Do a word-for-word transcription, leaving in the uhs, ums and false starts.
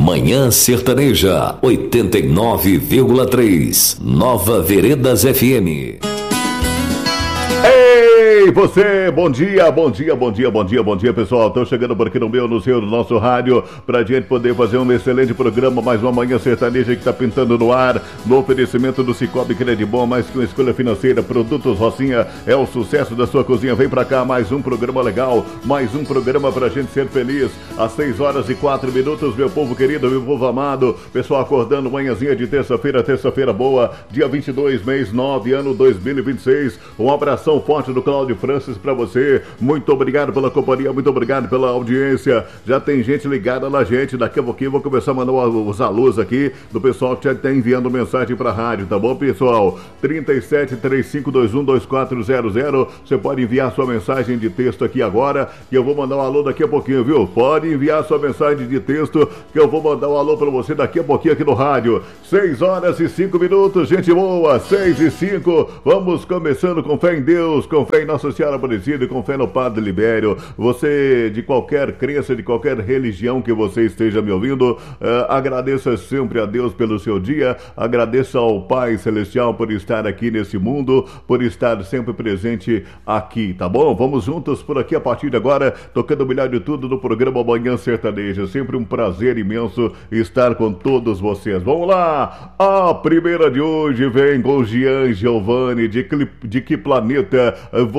Manhã Sertaneja, oitenta e nove vírgula três, Nova Veredas F M. Ei, você, bom dia, bom dia, bom dia, bom dia, bom dia, pessoal. Estou chegando por aqui no meu, no seu, no nosso rádio, pra gente poder fazer um excelente programa, mais uma Manhã Sertaneja que está pintando no ar, no oferecimento do Cicobi Credibom, mais que uma escolha financeira, Produtos Rocinha, é o sucesso da sua cozinha. Vem pra cá, mais um programa legal, mais um programa pra gente ser feliz, às seis horas e quatro minutos, meu povo querido, meu povo amado, pessoal acordando, manhãzinha de terça-feira, terça-feira boa, dia vinte e dois, mês nove, ano dois mil e vinte e seis, um abração forte do Cláudio Francis pra você, muito obrigado pela companhia, muito obrigado pela audiência, já tem gente ligada na gente, daqui a pouquinho eu vou começar a mandar os alôs aqui do pessoal que já está enviando mensagem pra rádio, tá bom, pessoal? trinta e sete, trinta e cinco, vinte e um, vinte e quatro zero zero, você pode enviar sua mensagem de texto aqui agora, que eu vou mandar um alô daqui a pouquinho, viu? Pode enviar sua mensagem de texto, que eu vou mandar um alô pra você daqui a pouquinho aqui no rádio, seis horas e cinco minutos, gente boa, seis e cinco, vamos começando com fé em Deus, com fé em Nossa Senhora Aparecida e com fé no Padre Libério. Você, de qualquer crença, de qualquer religião que você esteja me ouvindo, uh, agradeça sempre a Deus pelo seu dia, agradeça ao Pai Celestial por estar aqui nesse mundo, por estar sempre presente aqui, tá bom? Vamos juntos por aqui a partir de agora, tocando o melhor de tudo no programa Manhã Sertaneja. Sempre um prazer imenso estar com todos vocês. Vamos lá! A primeira de hoje vem com Gian Giovanni, de, de que planeta